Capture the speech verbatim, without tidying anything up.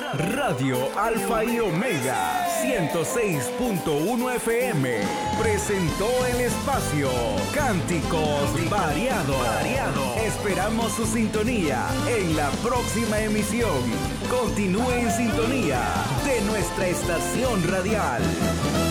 Radio Alfa y Omega ciento seis punto uno F M presentó el espacio Cánticos Variados. Variado. Esperamos su sintonía en la próxima emisión. Continúe en sintonía de nuestra estación radial.